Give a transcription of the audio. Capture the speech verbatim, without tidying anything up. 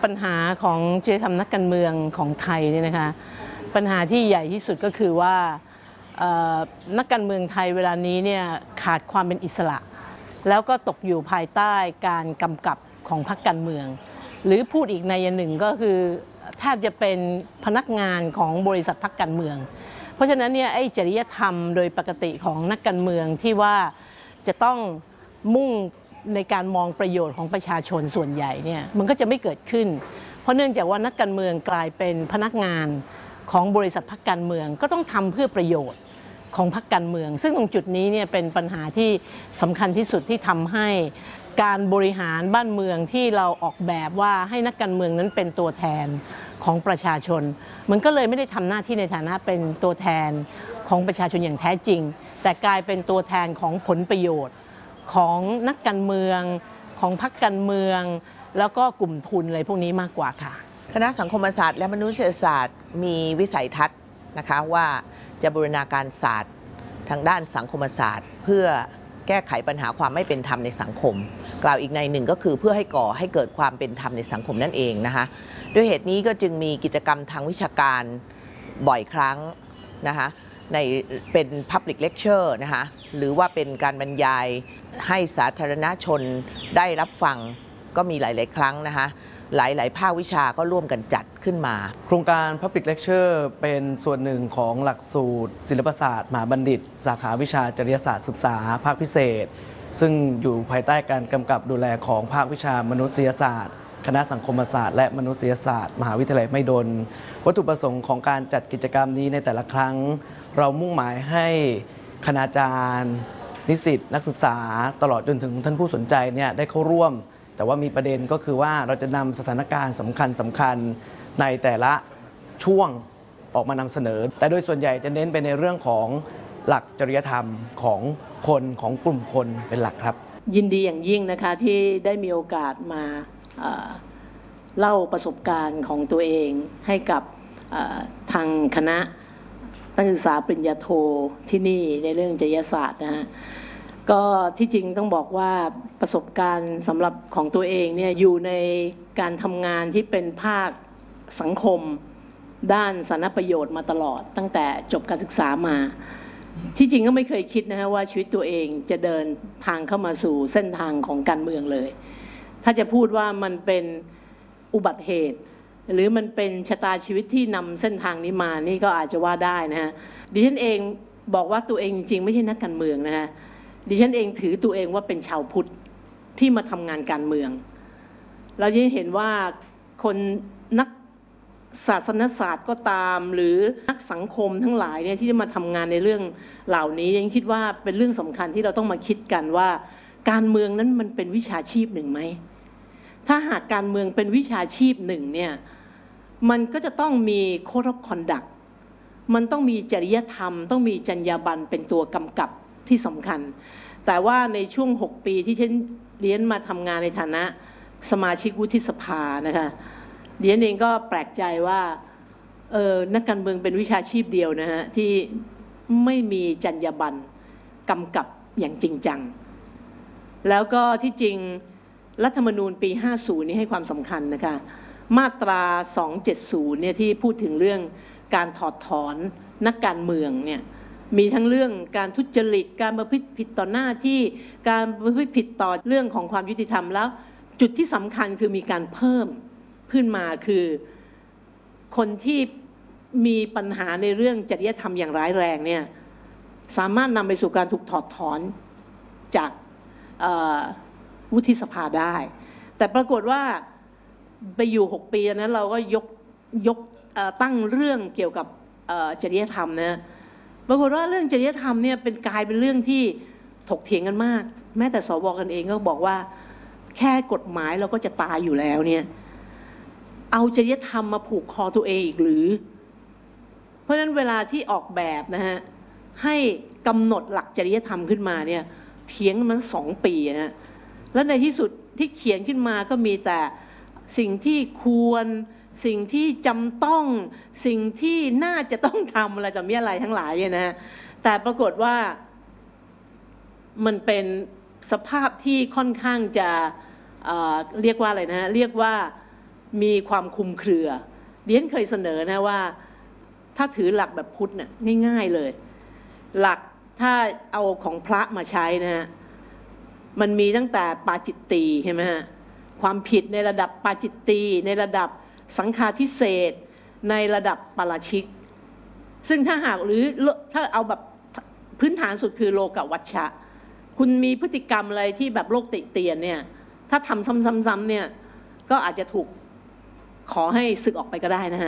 ปัญหาของจริยธรรมนักการเมืองของไทยเนี่ยนะคะปัญหาที่ใหญ่ที่สุดก็คือว่านักการเมืองไทยเวลานี้เนี่ยขาดความเป็นอิสระแล้วก็ตกอยู่ภายใต้การกำกับของพรรคการเมืองหรือพูดอีกในอย่างหนึ่งก็คือแทบจะเป็นพนักงานของบริษัทพรรคการเมืองเพราะฉะนั้นเนี่ยไอ้จริยธรรมโดยปกติของนักการเมืองที่ว่าจะต้องมุ่งในการมองประโยชน์ของประชาชนส่วนใหญ่เนี่ยมันก็จะไม่เกิดขึ้นเพราะเนื่องจากว่านักการเมืองกลายเป็นพนักงานของบริษัทพรรคการเมืองก็ต้องทำเพื่อประโยชน์ของพรรคการเมืองซึ่งตรงจุดนี้เนี่ยเป็นปัญหาที่สำคัญที่สุดที่ทำให้การบริหารบ้านเมืองที่เราออกแบบว่าให้นักการเมืองนั้นเป็นตัวแทนของประชาชนมันก็เลยไม่ได้ทำหน้าที่ในฐานะเป็นตัวแทนของประชาชนอย่างแท้จริงแต่กลายเป็นตัวแทนของผลประโยชน์ของนักการเมืองของพรรคการเมืองแล้วก็กลุ่มทุนอะไรพวกนี้มากกว่าค่ะคณะสังคมศาสตร์และมนุษยศาสตร์มีวิสัยทัศน์นะคะว่าจะบูรณาการศาสตร์ทางด้านสังคมศาสตร์เพื่อแก้ไขปัญหาความไม่เป็นธรรมในสังคมกล่าวอีกในหนึ่งก็คือเพื่อให้ก่อให้เกิดความเป็นธรรมในสังคมนั่นเองนะคะด้วยเหตุนี้ก็จึงมีกิจกรรมทางวิชาการบ่อยครั้งนะคะในเป็น Public Lecture นะคะหรือว่าเป็นการบรรยายให้สาธารณชนได้รับฟังก็มีหลายๆครั้งนะคะหลายๆภาควิชาก็ร่วมกันจัดขึ้นมาโครงการ Public Lecture เป็นส่วนหนึ่งของหลักสูตรศิลปศาสตร์มหาบัณฑิตสาขาวิชาจริยศาสตร์ศึกษาภาคพิเศษซึ่งอยู่ภายใต้การกำกับดูแลของภาควิชามนุษยศาสตร์คณะสังคมศาสตร์และมนุษยศาสตร์มหาวิทยาลัยมหิดลวัตถุประสงค์ของการจัดกิจกรรมนี้ในแต่ละครั้งเรามุ่งหมายให้คณาจารย์นิสิตนักศึกษาตลอดจนถึงท่านผู้สนใจเนี่ยได้เข้าร่วมแต่ว่ามีประเด็นก็คือว่าเราจะนำสถานการณ์สำคัญสำคัญในแต่ละช่วงออกมานำเสนอแต่โดยส่วนใหญ่จะเน้นไปในเรื่องของหลักจริยธรรมของคนของกลุ่มคนเป็นหลักครับยินดีอย่างยิ่งนะคะที่ได้มีโอกาสมาเล่าประสบการณ์ของตัวเองให้กับทางคณะนักศึกษาปริญญาโทที่นี่ในเรื่องจริยศาสตร์นะฮะก็ที่จริงต้องบอกว่าประสบการณ์สำหรับของตัวเองเนี่ยอยู่ในการทำงานที่เป็นภาคสังคมด้านสาธารณประโยชน์มาตลอดตั้งแต่จบการศึกษามาที่จริงก็ไม่เคยคิดนะฮะว่าชีวิตตัวเองจะเดินทางเข้ามาสู่เส้นทางของการเมืองเลยถ้าจะพูดว่ามันเป็นอุบัติเหตุหรือมันเป็นชะตาชีวิตที่นำเส้นทางนี้มานี่ก็อาจจะว่าได้นะฮะดิฉันเองบอกว่าตัวเองจริงไม่ใช่นักการเมืองนะฮะดิฉันเองถือตัวเองว่าเป็นชาวพุทธที่มาทำงานการเมืองเราจะเห็นว่าคนนักศาสนศาสตร์ก็ตามหรือนักสังคมทั้งหลายเนี่ยที่จะมาทำงานในเรื่องเหล่านี้ยังคิดว่าเป็นเรื่องสำคัญที่เราต้องมาคิดกันว่าการเมืองนั้นมันเป็นวิชาชีพหนึ่งไหมถ้าหากการเมืองเป็นวิชาชีพหนึ่งเนี่ยมันก็จะต้องมี Code of Conduct มันต้องมีจริยธรรมต้องมีจรรยาบรรณเป็นตัวกำกับที่สำคัญแต่ว่าในช่วงหกปีที่ฉันเรียนมาทำงานในฐานะสมาชิกวุฒิสภานะคะเรียนเองก็แปลกใจว่าเออนักการเมืองเป็นวิชาชีพเดียวนะฮะที่ไม่มีจรรยาบรรณกำกับอย่างจริงจังแล้วก็ที่จริงรัฐธรรมนูญปีห้าสิบนี่ให้ความสำคัญนะคะมาตราสองเจ็ดศูนย์เนี่ยที่พูดถึงเรื่องการถอดถอนนักการเมืองเนี่ยมีทั้งเรื่องการทุจริตการประพฤติผิดต่อหน้าที่การประพฤติผิดต่อเรื่องของความยุติธรรมแล้วจุดที่สำคัญคือมีการเพิ่มขึ้นมาคือคนที่มีปัญหาในเรื่องจริยธรรมอย่างร้ายแรงเนี่ยสามารถนำไปสู่การถูกถอดถอนจากวุฒิสภาได้แต่ปรากฏว่าไปอยู่หกปีนั้นเราก็ยกยกตั้งเรื่องเกี่ยวกับจริยธรรมนะปรากฏว่าเรื่องจริยธรรมเนี่ยเป็นกลายเป็นเรื่องที่ถกเถียงกันมากแม้แต่สวกันเองก็บอกว่าแค่กฎหมายเราก็จะตายอยู่แล้วเนี่ยเอาจริยธรรมมาผูกคอตัวเองอีกหรือเพราะฉะนั้นเวลาที่ออกแบบนะฮะให้กำหนดหลักจริยธรรมขึ้นมาเนี่ยเถียงมันสองปีนะแล้วในที่สุดที่เขียนขึ้นมาก็มีแต่สิ่งที่ควรสิ่งที่จำต้องสิ่งที่น่าจะต้องทำอะไรจะมีอะไรทั้งหลายเนี่ยนะแต่ปรากฏว่ามันเป็นสภาพที่ค่อนข้างจะ เอ่อ เรียกว่าอะไรนะเรียกว่ามีความคลุมเครือเรียนเคยเสนอนะว่าถ้าถือหลักแบบพุทธเนี่ยง่ายๆเลยหลักถ้าเอาของพระมาใช้นะฮะมันมีตั้งแต่ปาจิตตีใช่ไหมฮะความผิดในระดับปาจิตตีในระดับสังฆาทิเศษในระดับปาราชิกซึ่งถ้าหากหรือถ้าเอาแบบพื้นฐานสุดคือโลกวัชชะคุณมีพฤติกรรมอะไรที่แบบโลกติเตียนเนี่ยถ้าทำซ้ำๆๆเนี่ยก็อาจจะถูกขอให้สึกออกไปก็ได้นะฮะ